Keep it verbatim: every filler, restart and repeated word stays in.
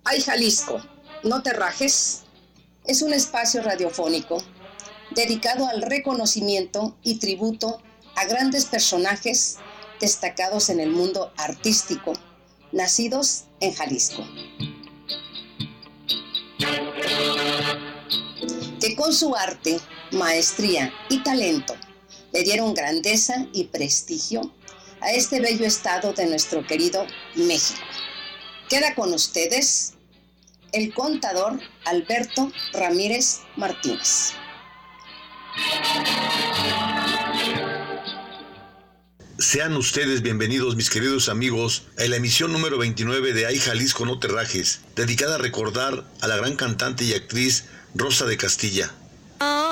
Ay Jalisco, no te rajes, es un espacio radiofónico dedicado al reconocimiento y tributo a grandes personajes destacados en el mundo artístico, nacidos en Jalisco, que con su arte, maestría y talento le dieron grandeza y prestigio a este bello estado de nuestro querido México. Queda con ustedes el contador Alberto Ramírez Martínez. Sean ustedes bienvenidos, mis queridos amigos, a la emisión número veintinueve de Ay Jalisco, no te rajes, dedicada a recordar a la gran cantante y actriz Rosa de Castilla. Oh.